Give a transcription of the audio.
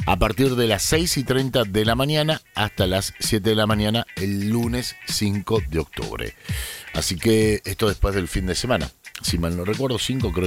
a partir de las 6:30 de la mañana hasta las 7 de la mañana el lunes 5 de octubre. Así que esto después del fin de semana. Si mal no recuerdo, 5 creo